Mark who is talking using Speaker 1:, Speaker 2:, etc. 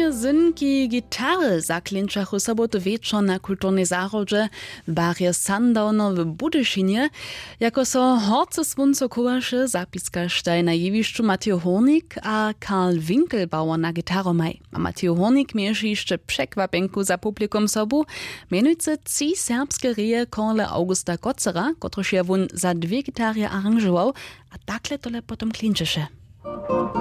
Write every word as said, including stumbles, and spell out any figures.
Speaker 1: Młodnie synki gitary zaklinčachu sobotu wieczor na kulturnej zarodze w barze Sundowner w Budyszynie. Jako so horce swunco kołasze zapiska staj na jewiszczu Matthew Hornig a Karl Winkelbauer na gitaromaj. A Matthew Hornig mierzy jeszcze przekwapenku za publikum sobu, mianujce ci serbskie rije Karla Augusta Kotzera, kotryż je wun za dwie gitary aranżował, a takle tole potom klinčeše.